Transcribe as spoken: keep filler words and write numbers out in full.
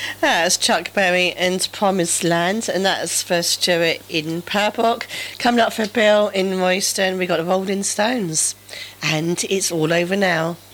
That's Chuck Berry and Promised Land, and that's for Stuart in Purbock. Coming up for Bill in Royston, we got the Rolling Stones, and it's all over now.